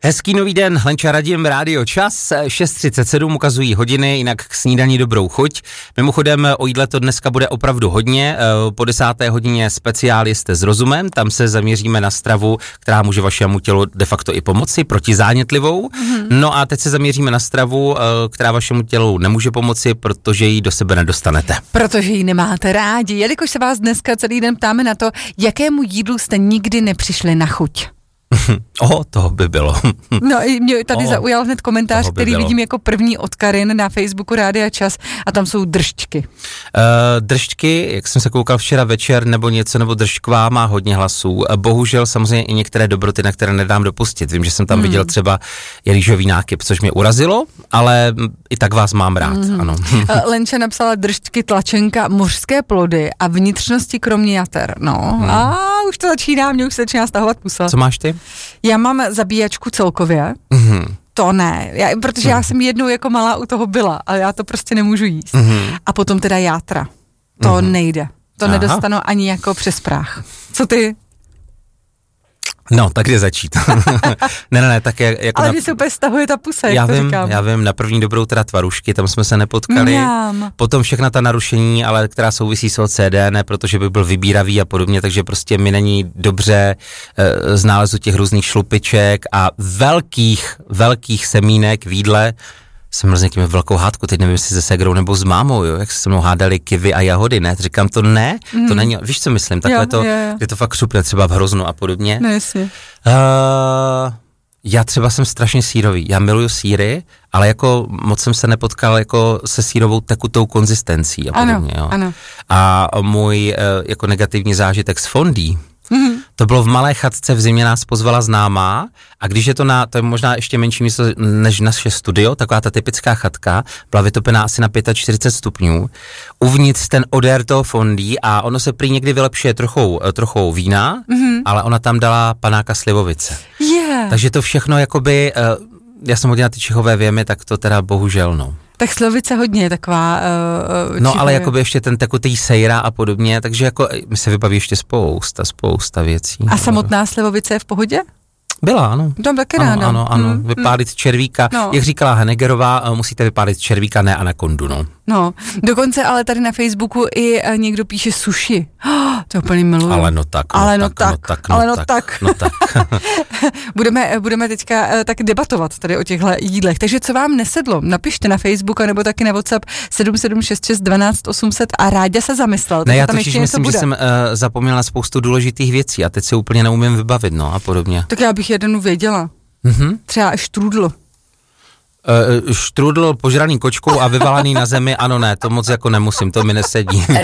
Hezký nový den, Hlenča Radim, Rádio Čas, 6:37 ukazují hodiny, jinak k snídani dobrou chuť. Mimochodem o jídle to dneska bude opravdu hodně, po 10. hodině speciál Jste s rozumem, tam se zaměříme na stravu, která může vašemu tělu de facto i pomoci, protizánětlivou. No a teď se zaměříme na stravu, která vašemu tělu nemůže pomoci, protože ji do sebe nedostanete. Protože ji nemáte rádi, jelikož se vás dneska celý den ptáme na to, jakému jídlu jste nikdy nepřišli na chuť. Toho by bylo. No i mě tady zaujal hned komentář, který vidím jako první od Karin na Facebooku Rádia Čas a tam jsou držčky. Držčky, jak jsem se koukal včera večer nebo něco, nebo držčková má hodně hlasů. Bohužel samozřejmě i některé dobroty, na které nedám dopustit. Vím, že jsem tam viděl třeba i rýžový nákyp, což mě urazilo, ale i tak vás mám rád, ano. Lenča napsala držčky, tlačenka, mořské plody a vnitřnosti kromě jater. No a už to začíná, mě už se začíná stahovat pusa. Co máš ty? Já mám zabíjačku celkově. To ne, protože já jsem jednou jako malá u toho byla, ale já to prostě nemůžu jíst. A potom teda játra. To nejde. To nedostanu ani jako přes práh. Co ty? No, tak kde začít? ne, tak jako... Ale mě se úplně stahuje ta pusa, jak to říkám. Já vím, na první dobrou teda tvarušky, tam jsme se nepotkali. Potom všechna ta narušení, ale která souvisí s OCD, ne, protože by byl vybíravý a podobně, takže prostě mi není dobře z nálezu těch různých šlupiček a velkých semínek v jídle. Jsem měl s někým velkou hádku, teď nevím, jestli se segrou nebo s mámou, jo, jak se mnou hádali kivy a jahody, ne? Říkám to ne, to není, víš, co myslím, takhle to, je to fakt křupne třeba v hroznu a podobně. No jasně. Já třeba jsem strašně sýrový, já miluju sýry, ale jako moc jsem se nepotkal jako se sýrovou tekutou konzistencí a podobně, jo. Ano. A můj jako negativní zážitek s fondí, to bylo v malé chatce v zimě, nás pozvala známá a když je to to je možná ještě menší místo než naše studio, taková ta typická chatka, byla vytopená asi na 45 stupňů, uvnitř ten odér toho fondí a ono se prý někdy vylepšuje trochou vína, ale ona tam dala panáka slivovice. Takže to všechno jakoby, já jsem hodně na ty čichové věmy, tak to teda bohužel, no. Tak slivovice hodně je taková... no ale jakoby ještě ten tekutý sejra a podobně, takže jako mi se vybaví ještě spousta věcí. A samotná slivovice je v pohodě? Byla, ano. Tam taky ráda. Ano. Vypálit červíka. No. Jak říkala Henegerová, musíte vypálit červíka, ne anakondu, no. No, dokonce ale tady na Facebooku i někdo píše sushi. To úplně miluju. Ale no tak. Budeme teďka tak debatovat tady o těchto jídlech. Takže co vám nesedlo? Napište na Facebook nebo taky na WhatsApp 7766 12 800 a Ráďa se zamyslel. Ne, já totiž myslím, že jsem zapomněla spoustu důležitých věcí a teď si úplně neumím vybavit, no a podobně. Tak já bych jednu věděla. Třeba štrůdl. Štrůdl požraný kočkou a vyvalaný na zemi, ano ne, to moc jako nemusím, to mi nesedí.